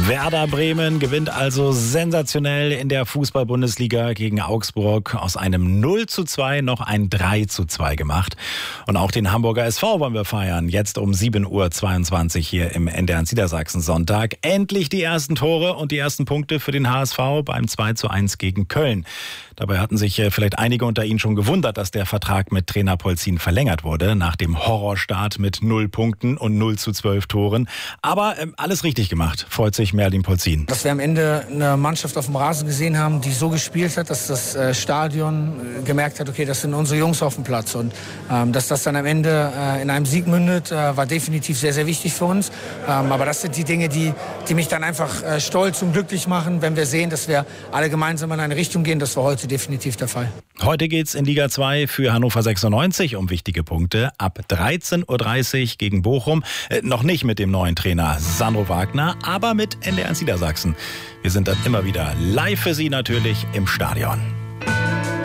Werder Bremen gewinnt also sensationell in der Fußball-Bundesliga gegen Augsburg. Aus einem 0:2 noch ein 3:2 gemacht. Und auch den Hamburger SV wollen wir feiern. Jetzt um 7:22 Uhr hier im NDR Niedersachsen Sonntag. Endlich die ersten Tore und die ersten Punkte für den HSV beim 2:1 gegen Köln. Dabei hatten sich vielleicht einige unter Ihnen schon gewundert, dass der Vertrag mit Trainer Polzin verlängert wurde, nach dem Horrorstart mit 0 Punkten und 0:12 Toren. Aber alles richtig gemacht, freut sich Merlin Polzin. Dass wir am Ende eine Mannschaft auf dem Rasen gesehen haben, die so gespielt hat, dass das Stadion gemerkt hat, okay, das sind unsere Jungs auf dem Platz. Und dass das dann am Ende in einem Sieg mündet, war definitiv sehr, sehr wichtig für uns. Aber das sind die Dinge, die mich dann einfach stolz und glücklich machen, wenn wir sehen, dass wir alle gemeinsam in eine Richtung gehen. Das war heute definitiv der Fall. Heute geht's in Liga 2 für Hannover 96 um wichtige Punkte. Ab 13:30 Uhr gegen Bochum. Noch nicht mit dem neuen Trainer Sandro Wagner, aber mit NDR Niedersachsen. Wir sind dann immer wieder live für Sie natürlich im Stadion.